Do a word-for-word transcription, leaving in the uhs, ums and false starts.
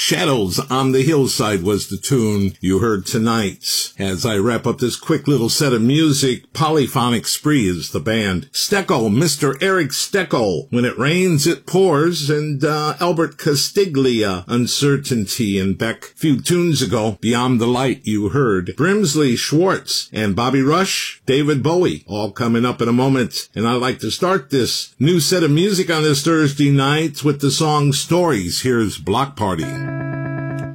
Shadows on the Hillside was the tune you heard tonight. As I wrap up this quick little set of music, Polyphonic Spree is the band. Steckel, Mister Eric Steckel, When It Rains, It Pours, and uh, Albert Castiglia, Uncertainty, and Beck. A few tunes ago, Beyond the Light, you heard Brimsley Schwartz and Bobby Rush, David Bowie, all coming up in a moment. And I'd like to start this new set of music on this Thursday night with the song Stories. Here's Block Party.